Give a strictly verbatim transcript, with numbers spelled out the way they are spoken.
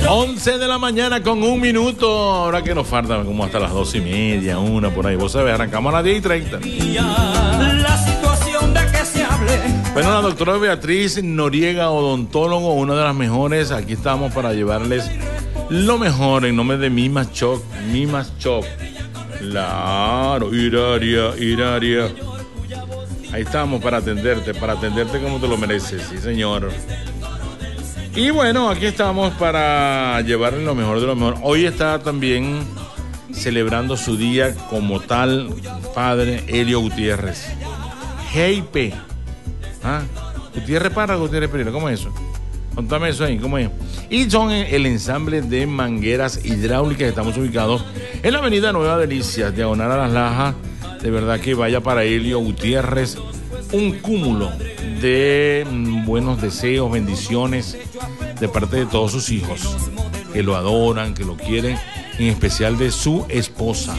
once de la mañana con un minuto. Ahora que nos falta como hasta las doce y media, una por ahí. Vos sabés, arrancamos a las diez y treinta. La situación de que se hable. Bueno, la doctora Beatriz Noriega, odontólogo, una de las mejores. Aquí estamos para llevarles lo mejor en nombre de Mimas Choc. Mimas Choc. Claro, Iraria, Iraria. Ahí estamos para atenderte, para atenderte como te lo mereces, sí señor. Y bueno, aquí estamos para llevarle lo mejor de lo mejor. Hoy está también celebrando su día como tal, padre Helio Gutiérrez. G I P. ¿Ah? Gutiérrez para Gutiérrez Pereira, ¿cómo es eso? Contame eso ahí, ¿cómo es? Y son el ensamble de mangueras hidráulicas. Estamos ubicados en la avenida Nueva Delicias, diagonal a Las Lajas. De verdad que vaya para Helio Gutiérrez. Un cúmulo de buenos deseos, bendiciones de parte de todos sus hijos, que lo adoran, que lo quieren, en especial de su esposa.